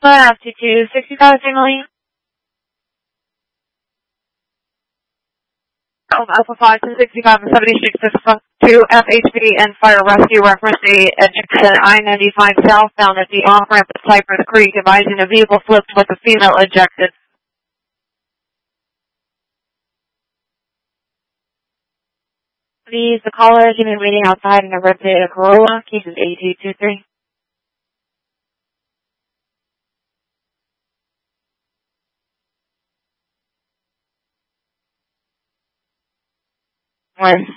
Left to 65 signaling. Alpha 5 to 65 and 76 to FHB and fire rescue reference the exit I-95 southbound at the off-ramp at Cypress Creek, advising a vehicle flipped with a female ejected. Please, the caller has been waiting outside in a red Toyota Corolla, cases 8223. Where?